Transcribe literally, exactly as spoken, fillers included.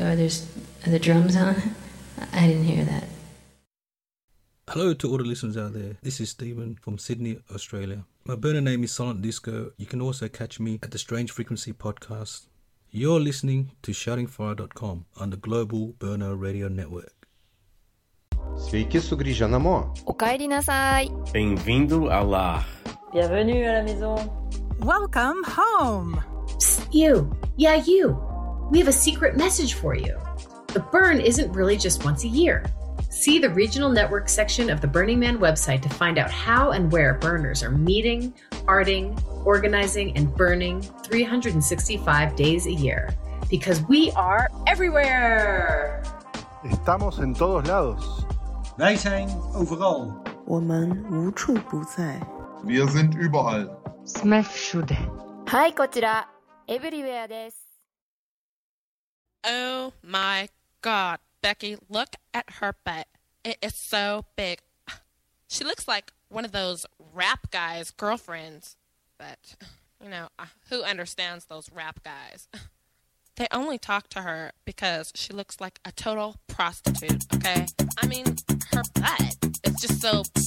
are there are the drums on? I didn't hear that. Hello to all the listeners out there. This is Stephen from Sydney, Australia. My burner name is Silent Disco. You can also catch me at the Strange Frequency podcast. You're listening to shouting fire dot com on the Global Burner Radio Network. Sveiki sugrįžę namo. おかえりなさい。 Bem-vindo ao lar. Bienvenue à la maison. Welcome home. Psst, you. Yeah, you. We have a secret message for you. The burn isn't really just once a year. See the regional network section of the Burning Man website to find out how and where burners are meeting, arting, organizing, and burning three hundred sixty-five days a year. Because we are everywhere! Estamos en todos lados. Wij zijn overal. 我们无处不在. Wir sind überall. Sme všude. はい、こちら Everywhere です。 Oh my God, Becky, look at her butt. It is so big. She looks like one of those rap guys' girlfriends. But, you know, who understands those rap guys? They only talk to her because she looks like a total prostitute, okay? I mean, her butt is just so